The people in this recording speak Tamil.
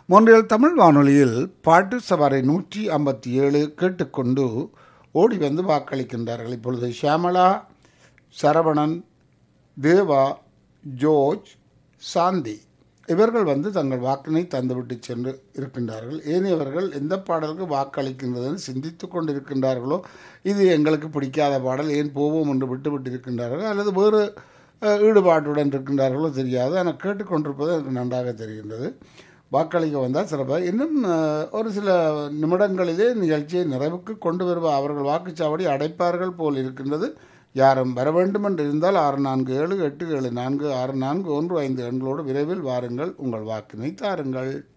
மொன்றியல் தமிழ் வானொலியில் பாட்டு சவாரி 157 கேட்டுக்கொண்டு ஓடி வந்து வாக்களிக்கின்றார்கள். இப்பொழுது ஷியாமளா, சரவணன், தேவா, ஜோர்ஜ், சாந்தி இவர்கள் வந்து தங்கள் வாக்கினை தந்துவிட்டு சென்று இருக்கின்றார்கள். ஏனையவர்கள் எந்த பாடலுக்கு வாக்களிக்கின்றதுன்னு சிந்தித்து கொண்டிருக்கின்றார்களோ, இது எங்களுக்கு பிடிக்காத பாடல், ஏன் போவோம் என்று விட்டுவிட்டு இருக்கின்றார்கள், அல்லது வேறு ஈடுபாட்டுடன் இருக்கின்றார்களோ தெரியாது. ஆனால் கேட்டுக்கொண்டிருப்பது எனக்கு நன்றாக தெரிகின்றது. வாக்களிக்க வந்தால் சிறப்பாக இன்னும் ஒரு சில நிமிடங்களிலே நிகழ்ச்சியை நிறைவுக்கு கொண்டு வருவார். அவர்கள் வாக்குச்சாவடி அடைப்பார்கள் போல் இருக்கின்றது. யாரும் வர வேண்டும் என்று இருந்தால் 647 874 641 5 எண்களோடு விரைவில் வாருங்கள், உங்கள் வாக்கினை தாருங்கள்.